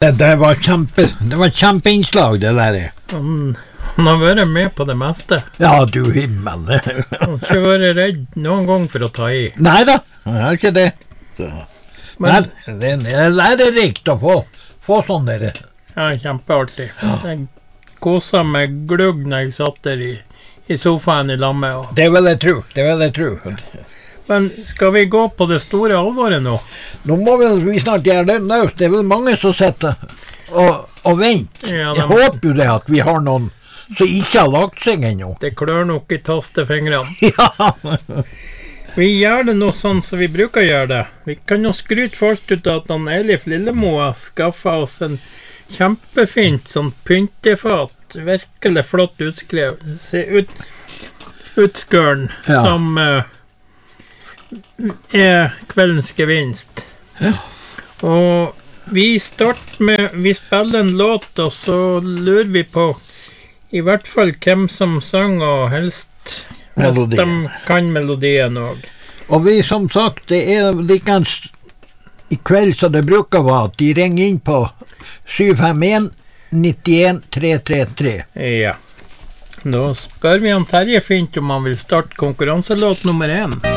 Det var kjempeinnslag, det der. Han har vært med på det meste. Ja, du himmel. Han har ikke vært redd noen gang for å ta i. Neida, han har ikke det. Så. Men, det er lærerikt å få sånn der. ja, kjempeartig. Jeg koset meg glugg når jeg satt der i sofaen i lammet. Det vil jeg tro. Men skal vi gå på det store alvoret nå? Nå må vi snart gjøre det. Det er vel mange som sitter og venter. Ja, jeg håper jo det at vi har noen som ikke har lagt seg ennå. Det klør nok i tastefingrene. Ja. Vi gjør det nå sånn som vi bruker å gjøre det. Vi kan jo skryte først ut av at Eilif Lillemo har skaffet oss en kjempefint sånn pyntefat. Virkelig flott utskrevet. Se utskøren som er kveldens gevinst. Ja. Og vi spiller en låt, og så lurer vi på i hvert fall hvem som sang, og helst hvis de kan melodien også. Og vi, som sagt, det er likens i kveld så det bruker være at de ringer inn på 751 91 333. Ja. Da spør vi han Terje Fint om han vil starte konkurranselåt nummer 1.